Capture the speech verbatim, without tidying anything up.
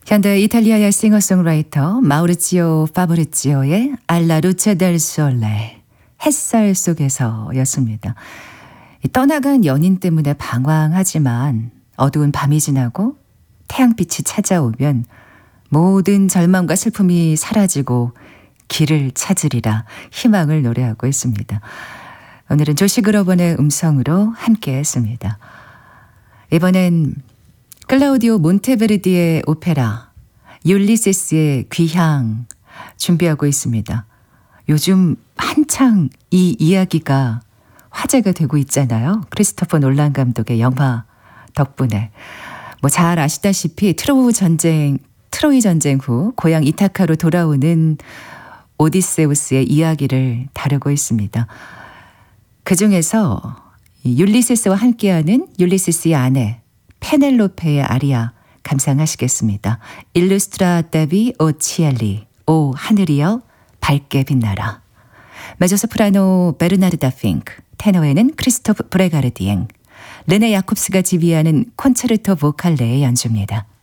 현대 이탈리아의 싱어송라이터 마우리치오 파브리치오의 알라 루체 델 솔레, 햇살 속에서였습니다. 떠나간 연인 때문에 방황하지만 어두운 밤이 지나고 태양빛이 찾아오면 모든 절망과 슬픔이 사라지고 길을 찾으리라 희망을 노래하고 있습니다. 오늘은 조시 그로번의 음성으로 함께했습니다. 이번엔 클라우디오 몬테베르디의 오페라 율리세스의 귀향 준비하고 있습니다. 요즘 한창 이 이야기가 화제가 되고 있잖아요. 크리스토퍼 놀란 감독의 영화 덕분에. 뭐 잘 아시다시피 트로우 전쟁, 트로이 전쟁 후 고향 이타카로 돌아오는 오디세우스의 이야기를 다루고 있습니다. 그중에서 율리세스와 함께하는 율리세스의 아내 페넬로페의 아리아 감상하시겠습니다. 일루스트라다비 오 치엘리, 오 하늘이여 밝게 빛나라. 메조소프라노 베르나르다 핑크, 테너에는 크리스토프 브레가르디엥, 르네 야콥스가 지휘하는 콘체르토 보칼레의 연주입니다.